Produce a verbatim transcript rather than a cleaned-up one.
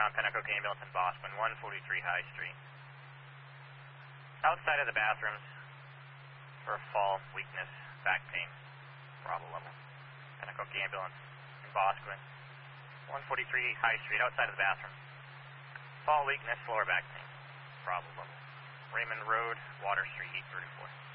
on Pennacook Ambulance in Boston, one forty-three High Street. Outside of the bathrooms for fall, weakness, back pain, Bravo level. Pennacook Ambulance in Boston, one forty-three High Street, outside of the bathroom. Fall, weakness, lower back pain, Bravo level. Raymond Road, Water Street, eight thirty-four.